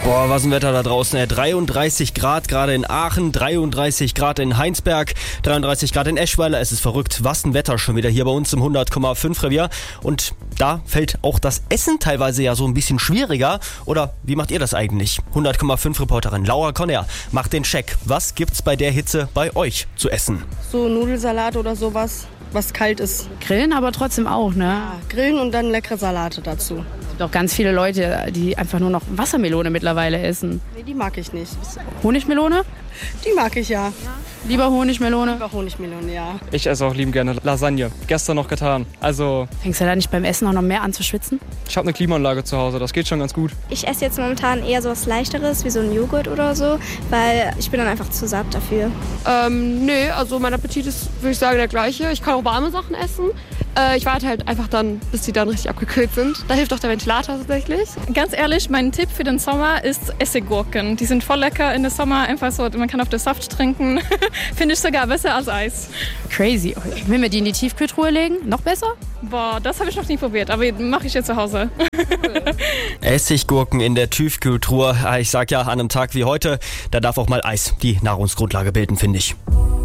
Boah, was ein Wetter da draußen. 33 Grad gerade in Aachen, 33 Grad in Heinsberg, 33 Grad in Eschweiler. Es ist verrückt. Was ein Wetter schon wieder hier bei uns im 100,5 Revier. Und da fällt auch das Essen teilweise ja so ein bisschen schwieriger. Oder wie macht ihr das eigentlich? 100,5 Reporterin Laura Conner macht den Check. Was gibt's bei der Hitze bei euch zu essen? So Nudelsalat oder sowas, was kalt ist. Grillen aber trotzdem auch, ne? Ja, grillen und dann leckere Salate dazu. Es gibt auch ganz viele Leute, die einfach nur noch Wassermelone mittlerweile essen. Nee, die mag ich nicht. Honigmelone? Die mag ich ja. Lieber Honigmelone? Lieber Honigmelone, ja. Ich esse auch liebend gerne Lasagne. Gestern noch getan. Also, Fängst du da nicht beim Essen auch noch mehr an zu schwitzen? ich habe eine Klimaanlage zu Hause. Das geht schon ganz gut. Ich esse jetzt momentan eher so was Leichteres, wie so ein Joghurt oder so, weil ich bin dann einfach zu satt dafür. Nee, also mein Appetit ist, würde ich sagen, der gleiche. Ich kann auch warme Sachen essen. Ich warte halt einfach dann, bis die dann richtig abgekühlt sind. Da hilft auch der Ventilator tatsächlich. Ganz ehrlich, mein Tipp für den Sommer ist Essiggurken. Die sind voll lecker in der Sommer, einfach so, man kann auf den Saft trinken. Finde ich sogar besser als Eis. Crazy. Wenn wir die in die Tiefkühltruhe legen, noch besser? Boah, das habe ich noch nie probiert, aber mache ich jetzt zu Hause. Essiggurken in der Tiefkühltruhe. Ich sag ja, an einem Tag wie heute, da darf auch mal Eis die Nahrungsgrundlage bilden, finde ich.